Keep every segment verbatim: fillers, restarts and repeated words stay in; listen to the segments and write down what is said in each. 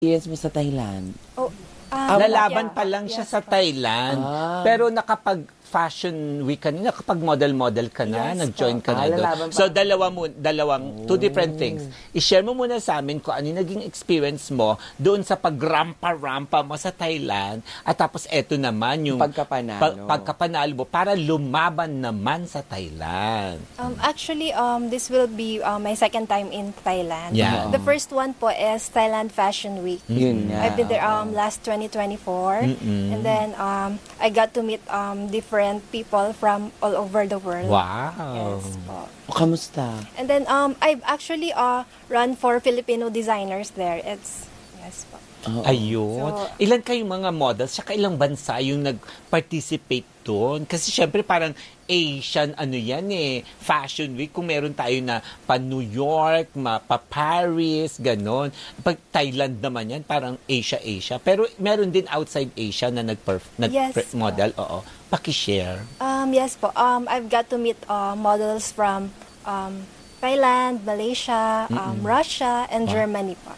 experience mo sa Thailand? Oh, Ah, um, Lalaban yeah. pa lang siya Yes, sa Thailand. Ah. Pero nakapag fashion week ka na, nakapag model-model ka na, Yes nag-join ka po. na Ah, doon. lalaban pa. So, dalawa mo, dalawang, two different things. I-share mo muna sa amin kung ano yung naging experience mo doon sa pagrampa-rampa mo sa Thailand. At tapos, eto naman yung Pagkapanalo. pa- pagkapanalo mo para lumaban naman sa Thailand. Um, actually, um, this will be uh, my second time in Thailand. Yeah. The first one po is Thailand Fashion Week. Yun nga. I've been there um, last twenty twenty-four. Mm-mm. And then um, I got to meet um, different people from all over the world. Wow. Yes po. O, kamusta? And then um, I've actually uh, run for Filipino designers there. It's, yes po. Oo. Ayun. So- Ilan kayong mga models? Saka ilang bansa yung nag-participate doon? Kasi syempre parang Asian, ano yan eh, Fashion Week. Kung meron tayo na pa New York, ma, pa Paris, ganon. Pag Thailand naman yan, parang Asia-Asia. Pero meron din outside Asia na nag-model. Nag Yes. model. Oo. Pakishare. Um, yes po. Um, I've got to meet uh, models from um, Thailand, Malaysia, um, Russia, and Germany po.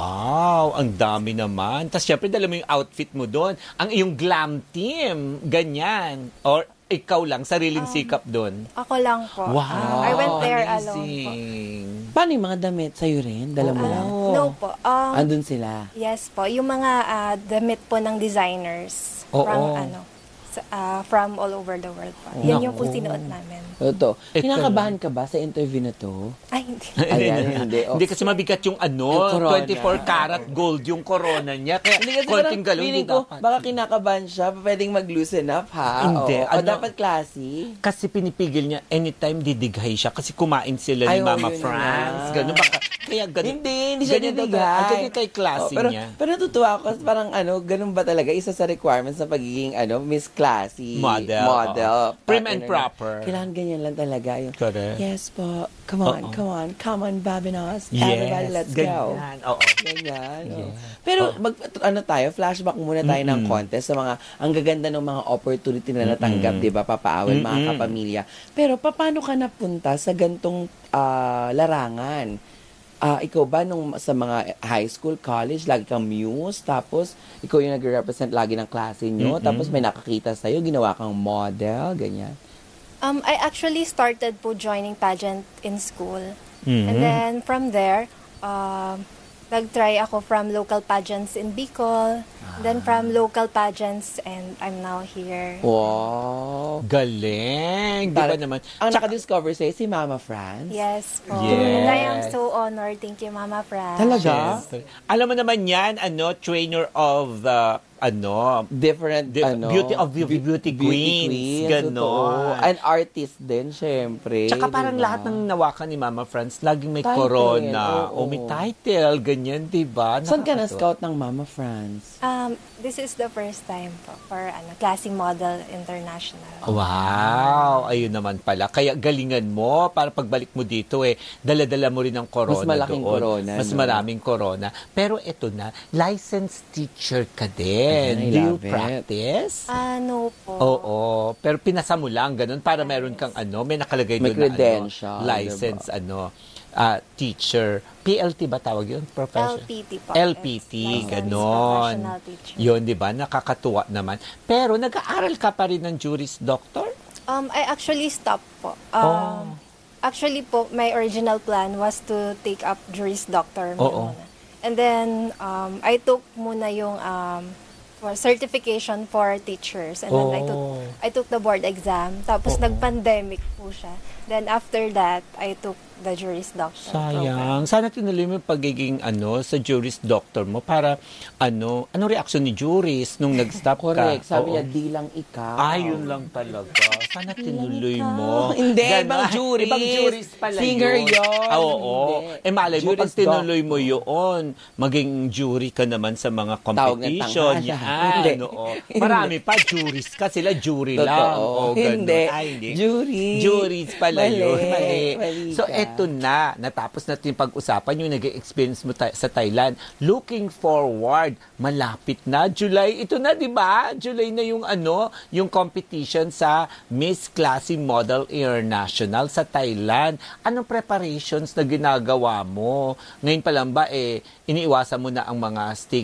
Wow, ang dami naman. Tapos syempre, dala mo yung outfit mo doon. Ang iyong glam team, ganyan. Or ikaw lang, sariling sikap doon. Ako lang po. Wow, Um, I went there alone po. amazing. Paano yung mga damit sa'yo rin? Dala mo Oo. lang? No po. Um, Andun sila? yes po. Yung mga ah, damit po ng designers Oo. from ano, sa- ah, from all over the world po. Yan yung po Naku. sinuot namin. Totoo. Ito Kinakabahan ka ba sa interview na to? Ay, hindi. Ayan, hindi. Oh. Hindi kasi mabigat yung ano, Yung corona. twenty-four karat gold yung corona niya. Kaya Hindi kasi konting parang galaw, hindi feeling ko, dapat. baka kinakabahan siya, pwedeng mag-loosen up, ha? Hindi, Oo. O ano- dapat classy. Kasi pinipigil niya, anytime didighay siya. Kasi kumain sila Ay, ni oo, Mama yun Franz. nga. Ganun, baka, kaya ganun. Hindi, hindi siya ganyan daw- didighay. ah, ganyan kay klase Oh, pero, niya. Pero natutuwa ako kasi parang ano, ganun ba talaga, isa sa requirements sa pagiging ano, Miss Classy. Model, Model. oo. Prim and Partner na- proper. Kailangan ganyan lang talaga. Yung, Correct. yes po, come on, Oo. come on, come on, Babinos. Yes, Everybody, let's go. ganyan. Oo. Ganyan. oh. Yes. Pero mag, ano tayo, flashback muna tayo ng contest sa mga, ang gaganda ng mga opportunity na natanggap, di ba, papaawal, mga Mm-mm. kapamilya. Pero paano ka napunta sa gantong ah, larangan? Ah, ikaw ba nung sa mga high school, college, lagi kang muse, tapos ikaw yung nag-represent lagi ng klase nyo, Mm-mm. tapos may nakakita sa'yo, ginawa kang model, ganyan. Um, I actually started po joining pageant in school. Mhm. And then from there, um, nag-try ako from local pageants in Bicol, then from local pageants, and I'm now here. Wow! Galing. Di ba Tara- naman? Ang Tsaka- nakadiscover sa'yo, si Mama Franz. Yes po. Yes. And I am so honored. Thank you, Mama Fran. Talaga? Siyempre. Alam mo naman yan, ano, trainer of the, ano, Different, Di- ano, beauty of the beauty queens, ganon. totoo. An artist din, syempre. Tsaka parang diba? lahat ng nawakan ni Mama Franz, laging may Title, corona. oo. O may title, ganyan, di ba? Saan ka Nakakatuwa. na-scout ng Mama Franz? Um, this is the first time po for ano, Classy Model International. Wow, ayun naman pala. Kaya galingan mo para pagbalik mo dito eh, dala-dala mo rin ang corona Mas malaking doon. corona, Mas no? maraming corona. Pero ito na, licensed teacher ka din. Ayan, I Do you love it. practice? Ano po? Oo, pero pinasa mo lang ganun para meron kang ano, may nakalagay May doon na credential, ano, license ano, ah, teacher. P L T ba tawag yun? Profession? L P T po. L P T, It's licensed ganon. professional teacher. Yun, di ba? Nakakatuwa naman. Pero nag-aaral ka pa rin ng Juris Doctor? Um, I actually stopped po. Oh. Um, Actually po, my original plan was to take up Juris Doctor Oo. muna. And then, um, I took muna yung um, for certification for teachers. And then I took Oh. I took the board exam. Tapos Oo. nag-pandemic po siya. Then after that, I took the Juris Doctor program. Sayang. Sana tinuloy mo yung pagiging ano sa Juris Doctor mo para ano, anong reaksyon ni Juris nung nag-stop ka? Correct. Sabi Oo. niya, di lang ikaw. Ah, yun lang talaga. Sana tinuloy mo. Hindi, Ganon. ibang juris. Ibang juris pala Singer yun. Ah, oo. Hindi. Eh, malay mo, pag Juris tinuloy doctor. mo yun, maging jury ka naman sa mga Tawag ng competition. tanghala. Yan, Hindi. oo. Marami pa, juris ka. Sila jury Totoo. lang. Oo, ganun. Hindi. Ay, hindi. Jury. Juries pala pala Mali, yun. Mali. mali So, ka. eto na. Natapos natin yung pag-usapan, yung nag-experience mo ta- sa Thailand. Looking forward, malapit na. July, ito na, di ba? July na yung ano, yung competition sa Miss Classy Model International sa Thailand. Anong preparations na ginagawa mo? Ngayon pa lang ba, eh, iniiwasan mo na ang mga